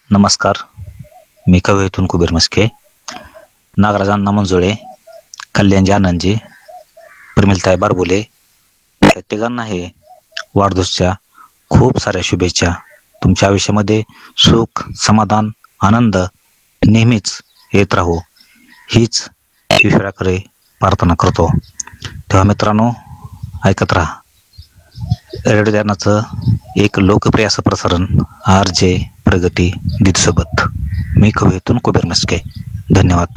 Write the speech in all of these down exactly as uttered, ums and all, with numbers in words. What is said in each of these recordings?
नमस्कार. मी कवी इथून कुबेर मस्के, नागराज अण्णा मंजुळे, कल्याणजी आनंदजी, प्रमिलताई बारबुले या तिघांना हे वाढदिवसाच्या खूप साऱ्या शुभेच्छा. तुमच्या आयुष्यामध्ये सुख, समाधान, आनंद नेहमीच येत राहू हीच ईश्वराकडे प्रार्थना करतो. तेव्हा मित्रांनो, ऐकत राहा रेडिओ ज्ञानाचं एक लोकप्रिय असं प्रसारण आर जे प्रगती दीदीसोबत. मी कवितून कुबेर मस्के. धन्यवाद.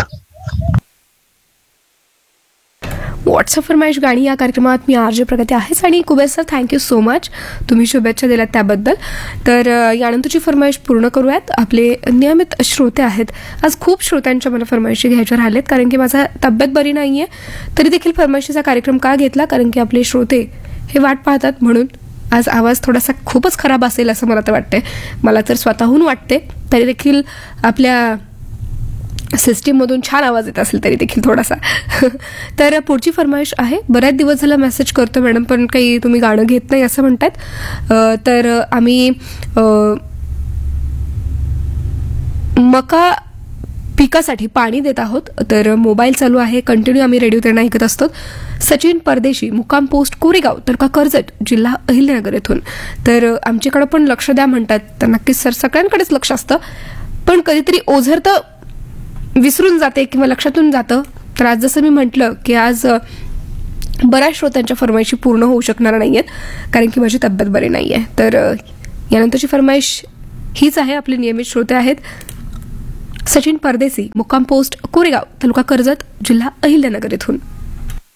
व्हॉट्सअप फरमाईश गाणी या कार्यक्रमात मी आर जे प्रगती आहेच. आणि Kuber sir, thank you so much, तुम्ही शुभेच्छा दिल्यात त्याबद्दल. तर यानंतरची फरमाईश पूर्ण करूयात. आपले नियमित श्रोते आहेत, आज खूप श्रोत्यांच्या मला फरमाईशी घ्यायच्या राहिलेत, कारण की माझा तब्येत बरी नाही आहे. तरी देखील फरमाईशीचा कार्यक्रम का घेतला, कारण की आपले श्रोते हे वाट पाहतात, म्हणून आज आवाज थोडासा खूपच खराब असेल असं मला तर वाटते. मला तर स्वतःहून वाटते, तरी देखील आपल्या सिस्टीममधून छान आवाज येत असेल तरी देखील थोडासा. तर पुढची फरमाईश आहे. बऱ्याच दिवस झाला मेसेज करतो मॅडम, पण काही तुम्ही गाणं घेत नाही असं म्हणतात. तर आम्ही मका पिकासाठी पाणी देत आहोत, तर मोबाईल चालू आहे, कंटिन्यू आम्ही रेडिओ त्यांना ऐकत असतो. सचिन परदेशी, मुक्काम पोस्ट कोरेगाव, तालुका कर्जत, जिल्हा अहिल्यानगर येथून. तर आमच्याकडं पण लक्ष द्या म्हणतात. तर नक्कीच सर, सगळ्यांकडेच लक्ष असतं, पण कधीतरी ओझर तर विसरून जाते किंवा लक्षातून जातं. तर आज जसं मी म्हटलं की आज बऱ्याच श्रोत्यांच्या फरमाईशी पूर्ण होऊ शकणार नाही आहेत, कारण की माझी तब्येत बरी नाही आहे. तर यानंतरची फरमाईश हीच आहे. आपले नियमित श्रोते आहेत सचिन परदेसी, मुक्काम पोस्ट कोरेगाव, तालुका कर्जत, जिल्हा अहिल्यानगर येथून.